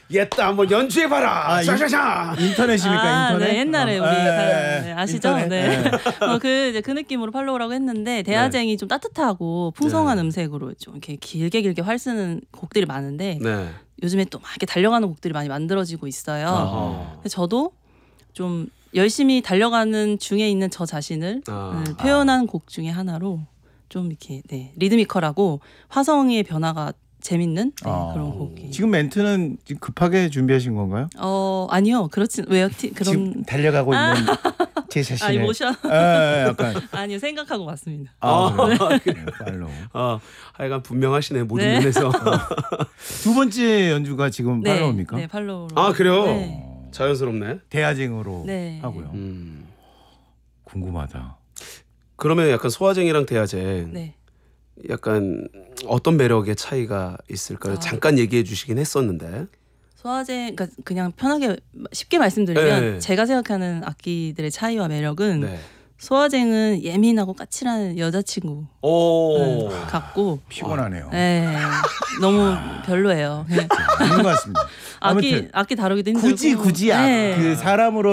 옛다 한번 연주해봐라. 샤샤샤. 인터넷입니까? 인터넷? 네, 옛날에 우리 네, 아시죠? 네. 그 느낌으로 팔로우라고 했는데 대화쟁이 좀 따뜻하고 풍성한 음색으로 좀 이렇게 길게 활 쓰는 곡들이 많은데 요즘에 또 막 이렇게 달려가는 곡들이 많이 만들어지고 있어요. 근데 저도 좀 열심히 달려가는 중에 있는 저 자신을 표현한 곡 중에 하나로 좀 이렇게 리드미컬하고 화성의 변화가 재밌는 그런 곡이. 지금 멘트는 급하게 준비하신 건가요? 아니요. 그렇진 왜요? 지금 달려가고 있는 제 자신을. 모션. 약간. 아니요. 생각하고 왔습니다. 그래요. 팔로우. 하여간 분명하시네 모든 면에서. 두 번째 연주가 지금 팔로우입니까? 네, 팔로우. 그래요? 네. 자연스럽네. 대화쟁으로 하고요. 궁금하다. 그러면 약간 소화쟁이랑 대화쟁. 약간 어떤 매력의 차이가 있을까요? 잠깐 얘기해 주시긴 했었는데. 소화쟁, 그러니까 그냥 편하게 쉽게 말씀드리면 제가 생각하는 악기들의 차이와 매력은 소화쟁은 예민하고 까칠한 여자친구 같고 피곤하네요. 너무 별로예요. 아닌 것 같습니다. 악기 다루기도 힘들고 굳이 그 사람으로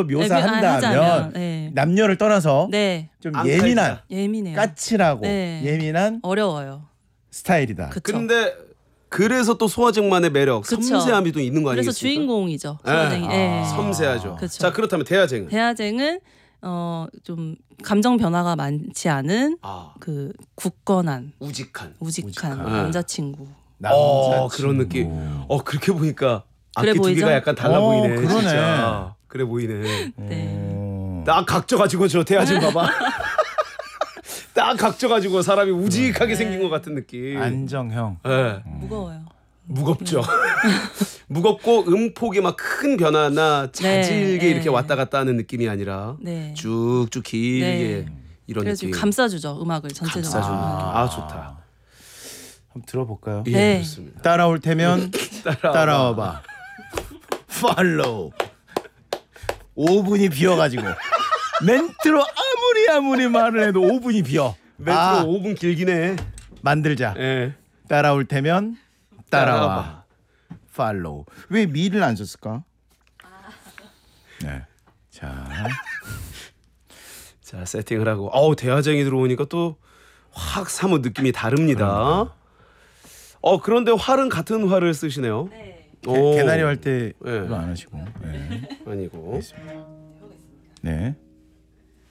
묘사한다면 남녀를 떠나서 좀 예민해요. 까칠하고 예민한 어려워요. 스타일이다. 근데 그래서 또 소화쟁만의 매력, 섬세함이 또 있는 거 아니겠습니까? 그래서 주인공이죠. 소화쟁이. 섬세하죠. 그쵸. 자, 그렇다면 대화쟁은? 대화쟁은 좀 감정 변화가 많지 않은 그 굳건한 우직한 남자친구. 그런 느낌. 그렇게 보니까 그래 악기 두 개가 약간 달라 보이네. 그러네. 진짜. 그래 보이네. 딱 각져가지고 저 대화쟁 봐봐. 딱 각져가지고 사람이 우직하게 생긴 것 같은 느낌. 안정형. 무거워요. 무겁죠. 무겁고 음폭이 막 큰 변화나 자질게 이렇게 왔다 갔다 하는 느낌이 아니라 쭉쭉 길게 이런 그래서 느낌. 감싸주죠. 음악을 전체적으로. 감싸주는 느낌. 좋다. 한번 들어볼까요? 예, 좋습니다. 따라올 테면 따라와봐. 팔로우. 5분이 비어가지고 멘트로 아무리 말을 해도 5분이 비어. 멘트로 5분 길긴 해. 만들자. 따라올 테면 따라와. 팔로우. 왜 미를 안 썼을까? 자, 세팅을 하고 대화쟁이 들어오니까 또 확 사뭇 느낌이 다릅니다. 그런데 활은 같은 활을 쓰시네요. 개나리 할 때로 안 하시고. 아니고. 네.